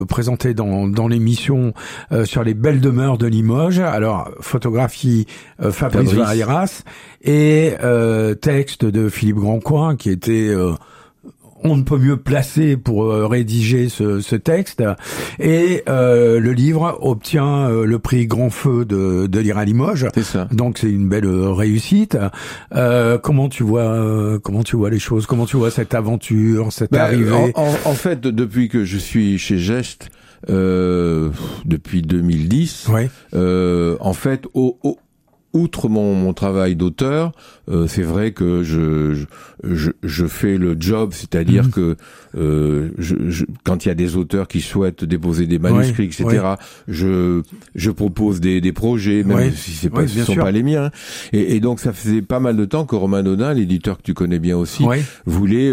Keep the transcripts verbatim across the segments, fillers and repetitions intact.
présenté dans, dans l'émission euh, sur les belles demeures de Limoges. Alors, photographie euh, Fabrice, Fabrice Varieras et euh, texte de Philippe Grandcoin qui était... Euh, on ne peut mieux placé pour euh, rédiger ce, ce texte, et euh, le livre obtient euh, le prix Grand Feu de, de Lire à Limoges. C'est ça. Donc c'est une belle réussite. Euh, comment tu vois, euh, comment tu vois les choses, comment tu vois cette aventure, cette ben, arrivée? En, en, en fait, depuis que je suis chez Geste, euh, depuis deux mille dix, ouais. euh, en fait, au, au outre mon, mon travail d'auteur, euh, c'est vrai que je, je je je fais le job, c'est-à-dire mmh. que euh, je, je, quand il y a des auteurs qui souhaitent déposer des manuscrits, oui, et cetera, oui. je je propose des des projets, même oui. si c'est pas, oui, ce sont sûr. pas les miens. Et, et donc ça faisait pas mal de temps que Romain Daudin, l'éditeur que tu connais bien aussi, oui. voulait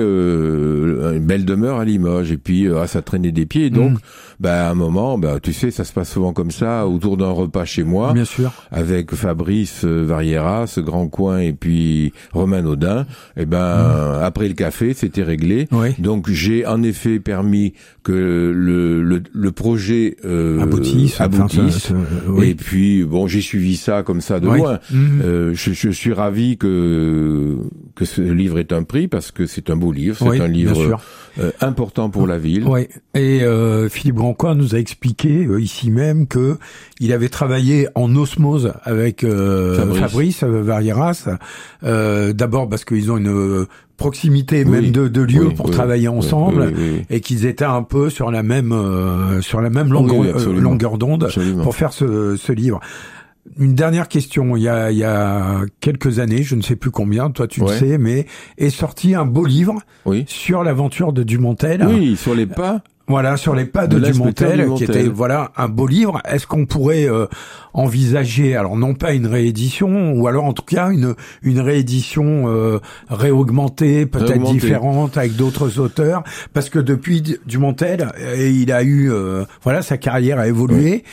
euh, une belle demeure à Limoges. Et puis euh, ça traînait des pieds. Et donc, mmh. bah à un moment, bah tu sais, ça se passe souvent comme ça, autour d'un repas chez moi, bien sûr, avec Fabrice Varieras, Grandcoin et puis Romain Daudin. Et ben mmh. après le café, c'était réglé. Oui. Donc j'ai en effet permis que le le, le projet euh, aboutisse. aboutisse. Enfin, euh, oui. Et puis bon, j'ai suivi ça comme ça de oui. loin. Mmh. Euh, je, je suis ravi que que ce livre ait un prix parce que c'est un beau livre, c'est oui, un livre euh, important pour la ville. Oui. Et euh, Philippe Grandcoin nous a expliqué euh, ici même que il avait travaillé en osmose avec euh, Fabrice, Fabrice Varieras. Euh, d'abord parce qu'ils ont une proximité oui, même de, de lieux oui, pour oui, travailler ensemble oui, oui, oui. et qu'ils étaient un peu sur la même euh, sur la même longueur, oui, euh, longueur d'onde absolument. Pour faire ce, ce livre. Une dernière question. Il y a, il y a quelques années, je ne sais plus combien, toi tu ouais. le sais, mais est sorti un beau livre oui. sur l'aventure de Dumontel. Oui, sur les pas. Voilà, sur les pas de, de Dumontel, Dumontel, qui était voilà un beau livre. Est-ce qu'on pourrait euh, envisager, alors non pas une réédition, ou alors en tout cas une une réédition euh, réaugmentée, peut-être Réaugmenté. différente, avec d'autres auteurs, parce que depuis Dumontel, et il a eu euh, voilà sa carrière a évolué. Oui.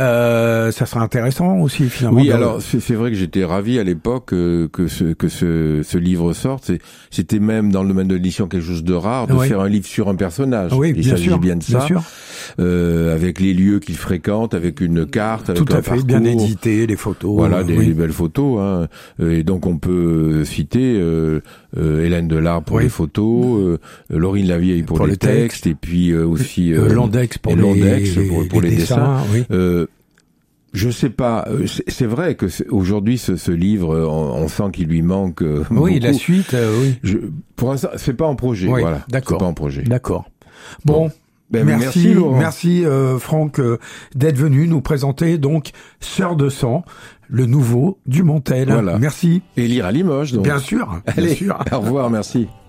Euh, ça serait intéressant aussi finalement. Oui, de... alors c'est, c'est vrai que j'étais ravi à l'époque euh, que ce que ce, ce livre sorte. C'est, c'était même dans le domaine de l'édition quelque chose de rare de oui. faire un livre sur un personnage. Oui, il bien s'agit sûr, bien de ça, bien sûr. Euh, avec les lieux qu'il fréquente, avec une carte, avec tout à un fait, parcours, bien édité, les photos. Voilà, euh, des, oui. des belles photos. Hein. Et donc on peut citer euh, euh, Hélène Delard pour oui. les photos, euh, Laurine Lavieille pour, pour les textes, textes, et puis euh, aussi euh, Landex pour, les, Landex pour, pour les, les dessins. dessins. Oui. Euh, Je sais pas. C'est, c'est vrai que c'est, aujourd'hui ce, ce livre, on, on sent qu'il lui manque. Euh, oui, beaucoup. la suite. Euh, oui. Je, pour l'instant, c'est pas en projet. Oui, voilà. D'accord. C'est pas en projet. D'accord. Bon. bon. Ben, merci, merci, Laurent. merci euh, Franck euh, d'être venu nous présenter donc Sœur de sang, le nouveau Dumontel. Voilà. Merci. Et lire à Limoges. Donc. Bien sûr. Allez, bien sûr. Au revoir. Merci.